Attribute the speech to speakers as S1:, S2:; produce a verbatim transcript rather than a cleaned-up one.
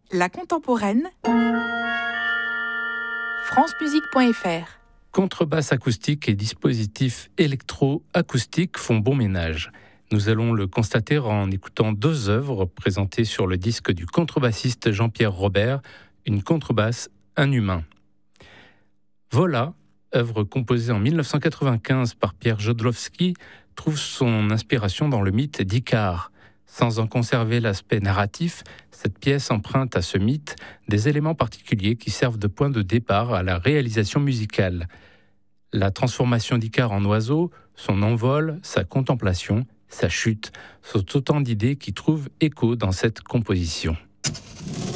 S1: La contemporaine, francemusique point f r.
S2: Contrebasse acoustique et dispositifs électro-acoustiques font bon ménage. Nous allons le constater en écoutant deux œuvres présentées sur le disque du contrebassiste Jean-Pierre Robert, Une contrebasse, un humain. Vola, œuvre composée en dix-neuf cent quatre-vingt-quinze par Pierre Jodlowski, trouve son inspiration dans le mythe d'Icare. Sans en conserver l'aspect narratif, cette pièce emprunte à ce mythe des éléments particuliers qui servent de point de départ à la réalisation musicale. La transformation d'Icare en oiseau, son envol, sa contemplation, sa chute, sont autant d'idées qui trouvent écho dans cette composition.